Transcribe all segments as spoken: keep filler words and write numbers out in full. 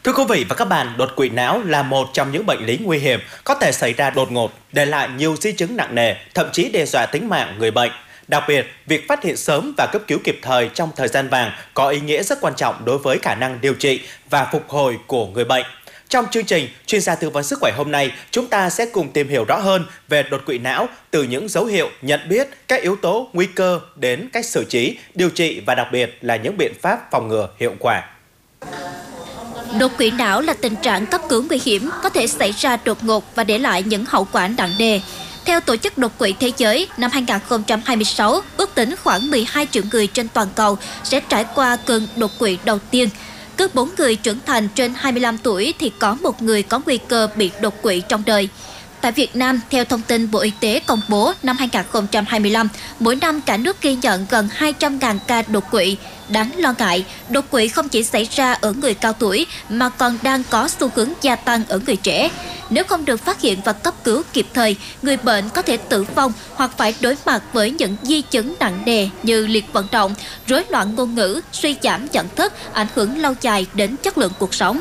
Thưa quý vị và các bạn, đột quỵ não là một trong những bệnh lý nguy hiểm có thể xảy ra đột ngột, để lại nhiều di chứng nặng nề, thậm chí đe dọa tính mạng người bệnh. Đặc biệt, việc phát hiện sớm và cấp cứu kịp thời trong thời gian vàng có ý nghĩa rất quan trọng đối với khả năng điều trị và phục hồi của người bệnh. Trong chương trình Chuyên gia tư vấn sức khỏe hôm nay, chúng ta sẽ cùng tìm hiểu rõ hơn về đột quỵ não, từ những dấu hiệu, nhận biết, các yếu tố nguy cơ đến cách xử trí, điều trị và đặc biệt là những biện pháp phòng ngừa hiệu quả. Đột quỵ não là tình trạng cấp cứu nguy hiểm, có thể xảy ra đột ngột và để lại những hậu quả nặng nề. Theo Tổ chức Đột quỵ Thế giới, năm hai nghìn không trăm hai mươi sáu, ước tính khoảng mười hai triệu người trên toàn cầu sẽ trải qua cơn đột quỵ đầu tiên. Cứ bốn người trưởng thành trên hai mươi lăm tuổi thì có một người có nguy cơ bị đột quỵ trong đời. Tại Việt Nam, theo thông tin Bộ Y tế công bố năm hai nghìn không trăm hai mươi lăm, mỗi năm cả nước ghi nhận gần hai trăm nghìn ca đột quỵ. Đáng lo ngại, đột quỵ không chỉ xảy ra ở người cao tuổi mà còn đang có xu hướng gia tăng ở người trẻ. Nếu không được phát hiện và cấp cứu kịp thời, người bệnh có thể tử vong hoặc phải đối mặt với những di chứng nặng nề như liệt vận động, rối loạn ngôn ngữ, suy giảm nhận thức, ảnh hưởng lâu dài đến chất lượng cuộc sống.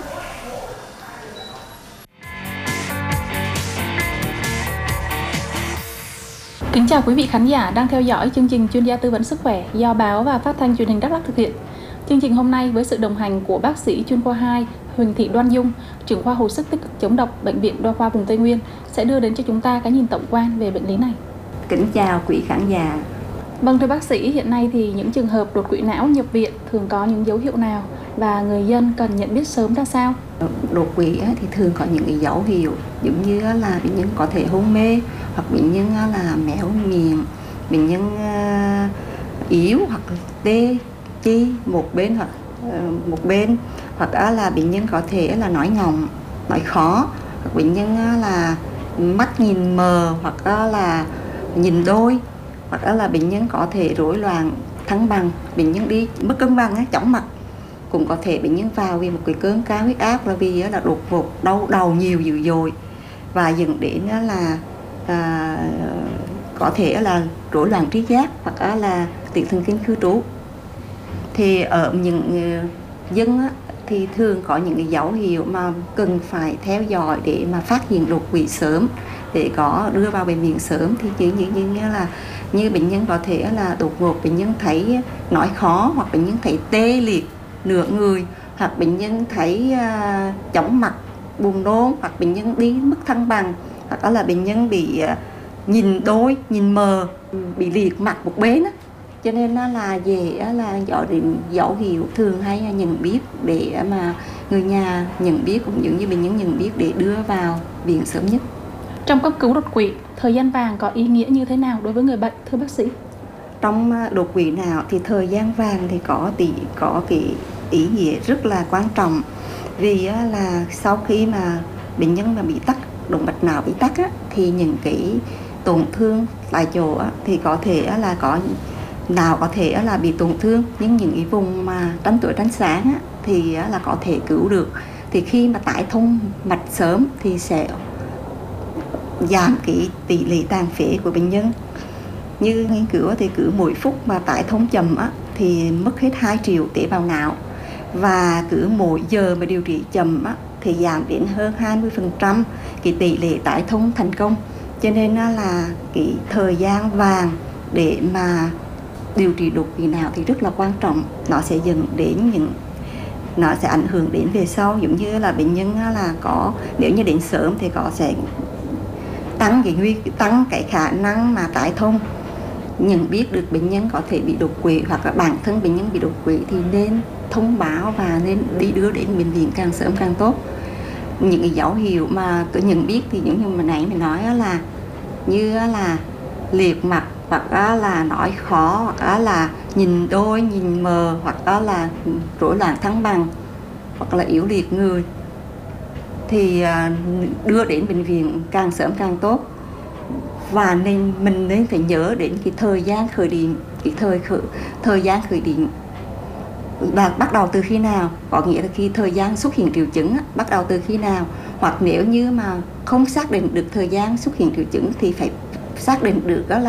Kính chào quý vị khán giả đang theo dõi chương trình Chuyên gia tư vấn sức khỏe do báo và phát thanh truyền hình Đắk Lắk thực hiện. Chương trình hôm nay với sự đồng hành của bác sĩ chuyên khoa hai Huỳnh Thị Đoan Dung, trưởng khoa hồi sức tích cực chống độc Bệnh viện Đa khoa vùng Tây Nguyên sẽ đưa đến cho chúng ta cái nhìn tổng quan về bệnh lý này. Kính chào quý khán giả. Vâng, thưa bác sĩ, hiện nay thì những trường hợp đột quỵ não nhập viện thường có những dấu hiệu nào và người dân cần nhận biết sớm ra sao? Đột quỵ thì thường có những cái dấu hiệu giống như là bệnh nhân có thể hôn mê, hoặc bệnh nhân là méo miệng, bệnh nhân yếu hoặc tê chi một bên hoặc một bên, hoặc là bệnh nhân có thể là nói ngọng, nói khó, hoặc bệnh nhân là mắt nhìn mờ, hoặc là nhìn đôi, hoặc là bệnh nhân có thể rối loạn thăng bằng, bệnh nhân đi mất cân bằng, chóng mặt. Cũng có thể bệnh nhân vào vì một cái cơn cao huyết áp, là vì là đột ngột đau đầu nhiều dữ dội và dẫn đến là à, có thể là rối loạn trí giác hoặc là tiền thần kinh cư trú. Thì ở những dân á, thì thường có những cái dấu hiệu mà cần phải theo dõi để mà phát hiện đột quỵ sớm, để có đưa vào bệnh viện sớm. Thì như như như là như bệnh nhân có thể là đột ngột bệnh nhân thấy nói khó, hoặc bệnh nhân thấy tê liệt nửa người, hoặc bệnh nhân thấy uh, chóng mặt, buồn nôn, hoặc bệnh nhân đi mất thăng bằng, hoặc là bệnh nhân bị uh, nhìn đôi, nhìn mờ, bị liệt mặt một bên á. Cho nên là dễ là dấu đến dấu hiệu thường hay nhận biết để mà người nhà nhận biết, cũng giống như bệnh nhân nhận biết để đưa vào viện sớm nhất. Trong cấp cứu đột quỵ, thời gian vàng có ý nghĩa như thế nào đối với người bệnh, thưa bác sĩ? Trong đột quỵ não thì thời gian vàng thì có tỷ có cái ý nghĩa rất là quan trọng, vì là sau khi mà bệnh nhân mà bị tắc động mạch não, bị tắc á, thì những cái tổn thương tại chỗ á, thì có thể là có nào có thể là bị tổn thương, nhưng những cái vùng mà tránh tuổi tránh sáng á, thì là có thể cứu được. Thì khi mà tái thông mạch sớm thì sẽ giảm cái tỷ lệ tàn phế của bệnh nhân. Như nghiên cứu thì cứ mỗi phút mà tái thông chậm á, thì mất hết hai triệu tế bào não, và cứ mỗi giờ mà điều trị chậm á, thì giảm đến hơn hai mươi phần trăm cái tỷ lệ tái thông thành công. Cho nên là cái thời gian vàng để mà điều trị đột quỵ não thì rất là quan trọng. Nó sẽ dẫn đến những nó sẽ ảnh hưởng đến về sau, giống như là bệnh nhân là có, nếu như đến sớm thì có sẽ tăng cái nguy tăng cái khả năng mà tái thông. Nhận biết được bệnh nhân có thể bị đột quỵ, hoặc là bản thân bệnh nhân bị đột quỵ thì nên thông báo và nên đi đưa đến bệnh viện càng sớm càng tốt. Những cái dấu hiệu mà tôi nhận biết thì những như mà nãy mình nói là như là liệt mặt, hoặc là nói khó, hoặc là nhìn đôi, nhìn mờ, hoặc là rối loạn thăng bằng, hoặc là yếu liệt người, thì đưa đến bệnh viện càng sớm càng tốt. Và nên mình nên phải nhớ đến cái thời gian khởi điểm, cái thời khởi, thời gian khởi điểm là bắt đầu từ khi nào, có nghĩa là khi thời gian xuất hiện triệu chứng bắt đầu từ khi nào. Hoặc nếu như mà không xác định được thời gian xuất hiện triệu chứng thì phải xác định được đó là